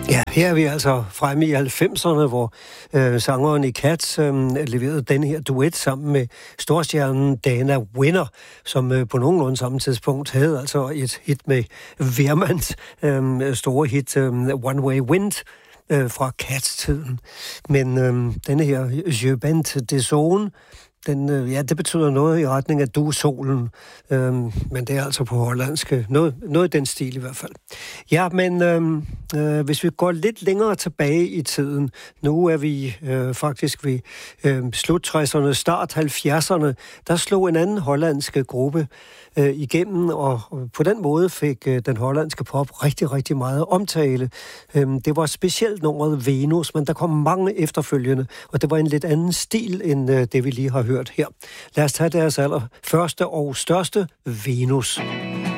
Ja, her er vi altså fremme i 90'erne, hvor sangeren i Cats leverede den her duet sammen med storstjernen Dana Winner, som på nogenlunde samme tidspunkt havde altså et hit med Wehrmanns store hit One Way Wind fra Cats-tiden. Men denne her Je bente de zone, det betyder noget i retning af du er solen, men det er altså på hollandsk, noget i den stil i hvert fald. Ja, men hvis vi går lidt længere tilbage i tiden, nu er vi faktisk ved slut 60'erne, start 70'erne, der slog en anden hollandsk gruppe igennem, og på den måde fik den hollandske pop rigtig, rigtig meget omtale. Det var specielt nummeret Venus, men der kom mange efterfølgende, og det var en lidt anden stil, end det vi lige har hørt her. Lad os tage deres allerførste og største, Venus.